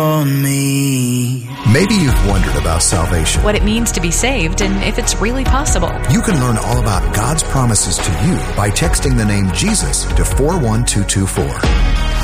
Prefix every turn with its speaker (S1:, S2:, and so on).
S1: on me.
S2: Maybe you've wondered about salvation.
S3: What it means to be saved and if it's really possible.
S2: You can learn all about God's promises to you by texting the name Jesus to 41224.